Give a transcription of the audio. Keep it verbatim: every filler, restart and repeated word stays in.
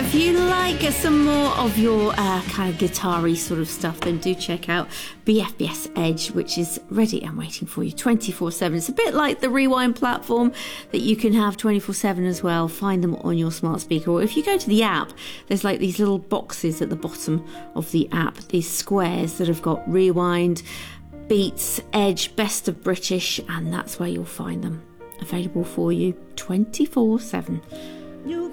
If you like some more of your uh, kind of guitar-y sort of stuff, then do check out B F B S Edge, which is ready and waiting for you twenty-four seven. It's a bit like the Rewind platform that you can have twenty-four seven as well. Find them on your smart speaker. Or if you go to the app, there's like these little boxes at the bottom of the app, these squares that have got Rewind, Beats, Edge, Best of British, and that's where you'll find them. Available for you twenty-four seven.